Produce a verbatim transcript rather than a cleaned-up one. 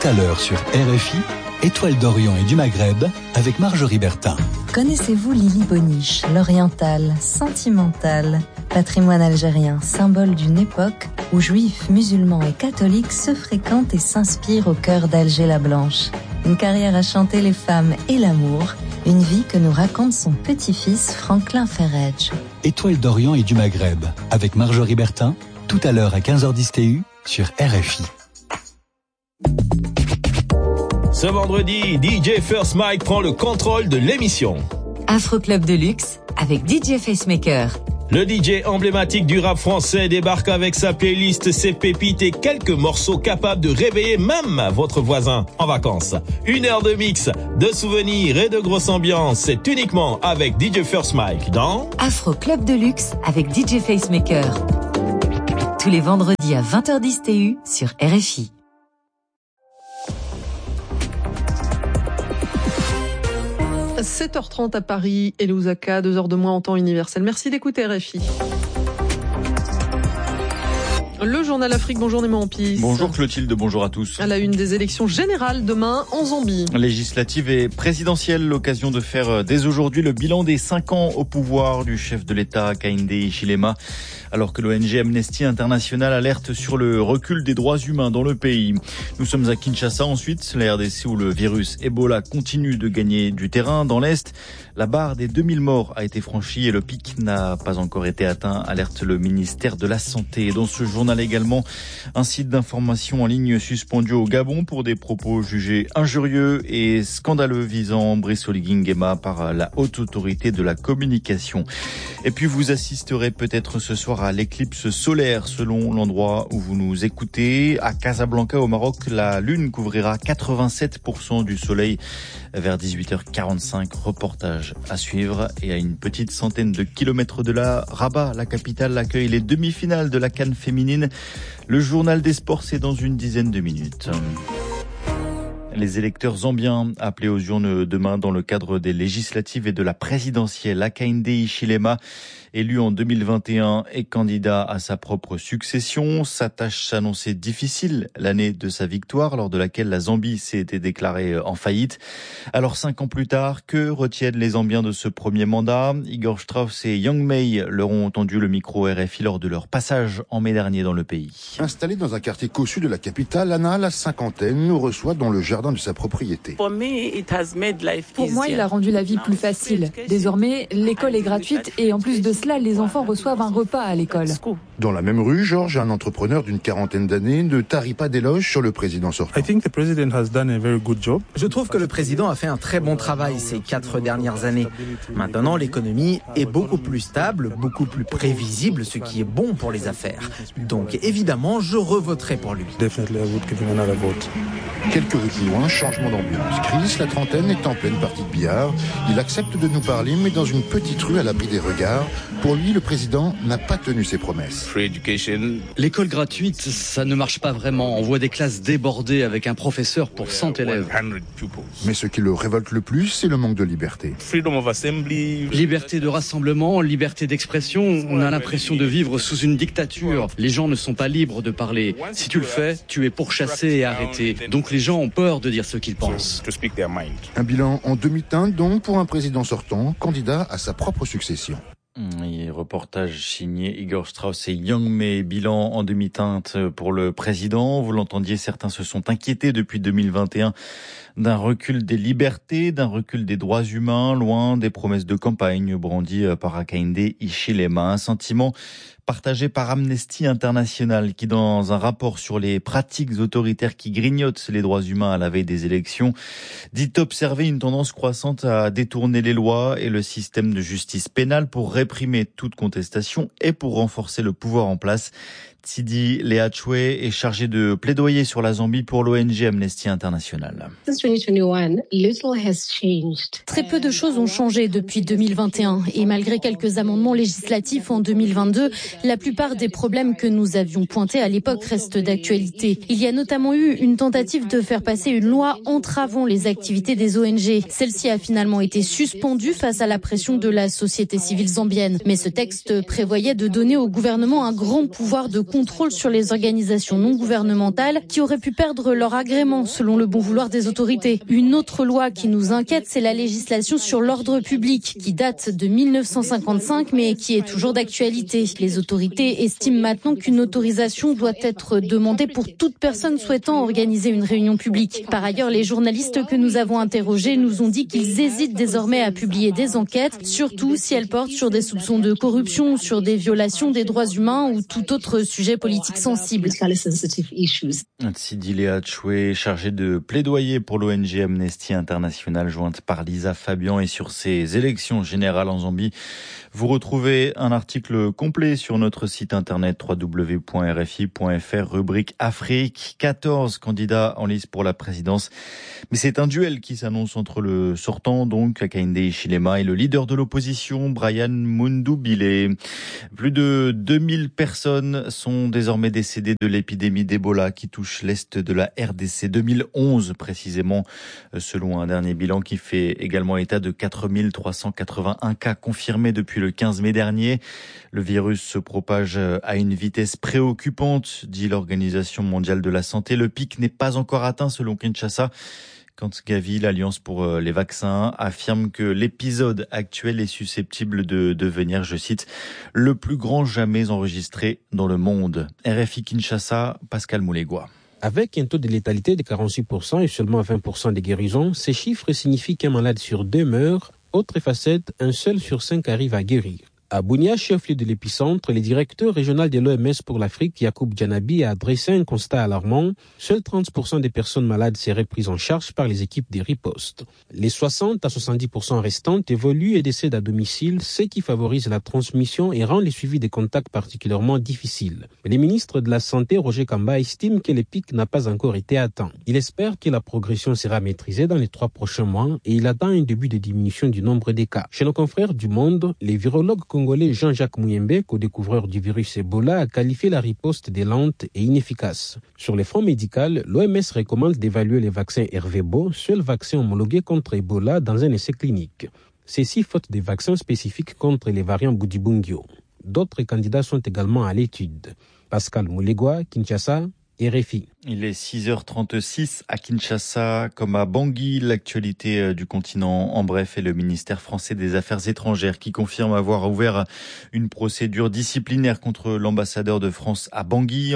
à l'heure sur R F I, Étoile d'Orient et du Maghreb avec Marjorie Bertin. Connaissez-vous Lily Boniche, l'orientale, sentimentale, patrimoine algérien, symbole d'une époque où juifs, musulmans et catholiques se fréquentent et s'inspirent au cœur d'Alger la Blanche. Une carrière à chanter les femmes et l'amour, une vie que nous raconte son petit-fils Franklin Ferredj. Étoile d'Orient et du Maghreb avec Marjorie Bertin, tout à l'heure à quinze heures dix T U sur R F I. Ce vendredi, D J First Mike prend le contrôle de l'émission. Afro Club de luxe avec D J Facemaker. Le D J emblématique du rap français débarque avec sa playlist, ses pépites et quelques morceaux capables de réveiller même votre voisin en vacances. Une heure de mix, de souvenirs et de grosse ambiance. C'est uniquement avec D J First Mike dans Afro Club de luxe avec D J Facemaker. Tous les vendredis à vingt heures dix T U sur R F I. sept heures trente à Paris et Lusaka, deux heures de moins en temps universel. Merci d'écouter R F I. Le journal Afrique, bonjour Néma Ampis. Bonjour Clotilde, bonjour à tous. À la une des élections générales demain en Zambie. Législative et présidentielle, l'occasion de faire dès aujourd'hui le bilan des cinq ans au pouvoir du chef de l'État Hakainde Hichilema. Alors que l'O N G Amnesty International alerte sur le recul des droits humains dans le pays. Nous sommes à Kinshasa ensuite, la R D C où le virus Ebola continue de gagner du terrain. Dans l'Est, la barre des deux mille morts a été franchie et le pic n'a pas encore été atteint, alerte le ministère de la Santé. Dans ce journal également, un site d'information en ligne suspendu au Gabon pour des propos jugés injurieux et scandaleux visant Brice Oligui Nguema par la haute autorité de la communication. Et puis vous assisterez peut-être ce soir à l'éclipse solaire selon l'endroit où vous nous écoutez. À Casablanca au Maroc, la lune couvrira quatre-vingt-sept pour cent du soleil vers dix-huit heures quarante-cinq. Reportage à suivre. Et à une petite centaine de kilomètres de là, Rabat, la capitale, accueille les demi-finales de la CAN féminine. Le journal des sports, c'est dans une dizaine de minutes. Les électeurs zambiens appelés aux urnes demain dans le cadre des législatives et de la présidentielle. Hakainde Hichilema, élu en deux mille vingt et un et candidat à sa propre succession. Sa tâche s'annonçait difficile l'année de sa victoire, lors de laquelle la Zambie s'était déclarée en faillite. Alors cinq ans plus tard, que retiennent les Zambiens de ce premier mandat? Igor Strauss et Young May leur ont tendu le micro R F I lors de leur passage en mai dernier dans le pays. Installé dans un quartier cossu de la capitale, Anna, la cinquantaine, nous reçoit dans le jardin de sa propriété. Pour moi, il a rendu la vie plus facile. Désormais, l'école est gratuite et en plus de cela, les enfants reçoivent un repas à l'école. Dans la même rue, Georges, un entrepreneur d'une quarantaine d'années, ne tarit pas d'éloges sur le président sortant. Je trouve que le président a fait un très bon travail ces quatre dernières années. Maintenant, l'économie est beaucoup plus stable, beaucoup plus prévisible, ce qui est bon pour les affaires. Donc, évidemment, je revoterai pour lui. Quelques rues plus loin, changement d'ambiance. Chris, la trentaine, est en pleine partie de billard. Il accepte de nous parler, mais dans une petite rue à l'abri des regards. Pour lui, le président n'a pas tenu ses promesses. L'école gratuite, ça ne marche pas vraiment. On voit des classes débordées avec un professeur pour cent élèves. Mais ce qui le révolte le plus, c'est le manque de liberté. Liberté de rassemblement, liberté d'expression. On a l'impression de vivre sous une dictature. Les gens ne sont pas libres de parler. Si tu le fais, tu es pourchassé et arrêté. Donc les gens ont peur de dire ce qu'ils pensent. Un bilan en demi-teinte donc pour un président sortant, candidat à sa propre succession. Et reportage signé Igor Strauss et Young May, bilan en demi-teinte pour le président. Vous l'entendiez, certains se sont inquiétés depuis deux mille vingt et un d'un recul des libertés, d'un recul des droits humains, loin des promesses de campagne brandies par Hakainde Hichilema. Un sentiment partagé par Amnesty International qui, dans un rapport sur les pratiques autoritaires qui grignotent les droits humains à la veille des élections, dit observer une tendance croissante à détourner les lois et le système de justice pénale pour réprimer toute contestation et pour renforcer le pouvoir en place. Tsidi Leachwe est chargé de plaidoyer sur la Zambie pour l'O N G Amnesty International. Très peu de choses ont changé depuis deux mille vingt et un et malgré quelques amendements législatifs en deux mille vingt-deux, La plupart des problèmes que nous avions pointés à l'époque restent d'actualité. Il y a notamment eu une tentative de faire passer une loi entravant les activités des O N G. Celle-ci a finalement été suspendue face à la pression de la société civile zambienne. Mais ce texte prévoyait de donner au gouvernement un grand pouvoir de contrôle sur les organisations non gouvernementales qui auraient pu perdre leur agrément selon le bon vouloir des autorités. Une autre loi qui nous inquiète, c'est la législation sur l'ordre public qui date de mille neuf cent cinquante-cinq mais qui est toujours d'actualité. Les autorités estiment maintenant qu'une autorisation doit être demandée pour toute personne souhaitant organiser une réunion publique. Par ailleurs, les journalistes que nous avons interrogés nous ont dit qu'ils hésitent désormais à publier des enquêtes, surtout si elles portent sur des soupçons de corruption, sur des violations des droits humains ou tout autre sujet politique sensible. Sidi Léa Choué, chargée de plaidoyer pour l'O N G Amnesty International, jointe par Lisa Fabian, et sur ces élections générales en Zambie. Vous retrouvez un article complet sur notre site internet w w w point r f i point f r, rubrique Afrique. quatorze candidats en lice pour la présidence. Mais c'est un duel qui s'annonce entre le sortant, donc, Hakainde Hichilema, et le leader de l'opposition, Brian Mundubile. Plus de deux mille personnes sont désormais décédées de l'épidémie d'Ebola qui touche l'est de la R D C. deux mille onze précisément, selon un dernier bilan qui fait également état de quatre mille trois cent quatre-vingt-un cas confirmés depuis le quinze mai dernier. Le virus se propage à une vitesse préoccupante, dit l'Organisation mondiale de la santé. Le pic n'est pas encore atteint selon Kinshasa. Quand Gavi, l'Alliance pour les vaccins, affirme que l'épisode actuel est susceptible de devenir, je cite, le plus grand jamais enregistré dans le monde. R F I Kinshasa, Pascal Moulégois. Avec un taux de létalité de quarante-six pour cent et seulement vingt pour cent de guérisons, ces chiffres signifient qu'un malade sur deux meurt. Autre facette, un seul sur cinq arrive à guérir. À Bunia, chef-lieu de l'épicentre, le directeur régional de l'O M S pour l'Afrique, Yacoub Djanabi, a dressé un constat alarmant. Seuls trente pour cent des personnes malades seraient prises en charge par les équipes des ripostes. Les soixante à soixante-dix pour cent restantes évoluent et décèdent à domicile, ce qui favorise la transmission et rend le suivi des contacts particulièrement difficile. Le ministre de la Santé, Roger Kamba, estime que le pic n'a pas encore été atteint. Il espère que la progression sera maîtrisée dans les trois prochains mois et il attend un début de diminution du nombre des cas. Chez nos confrères du Monde, les virologues congolais Jean-Jacques Mouyembe, co-découvreur du virus Ebola, a qualifié la riposte de lente et inefficace. Sur le front médical, l'O M S recommande d'évaluer les vaccins Ervebo, seul vaccin homologué contre Ebola dans un essai clinique. Ceci faute des vaccins spécifiques contre les variants Budibungyo. D'autres candidats sont également à l'étude. Pascal Moulégois, Kinshasa, R F I. Il est six heures trente-six à Kinshasa, comme à Bangui. L'actualité du continent en bref est le ministère français des Affaires étrangères qui confirme avoir ouvert une procédure disciplinaire contre l'ambassadeur de France à Bangui.